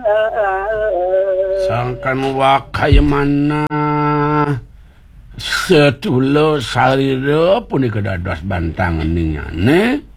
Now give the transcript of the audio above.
Sangkan wakai mana setulo sarira punika dados bantangan ningane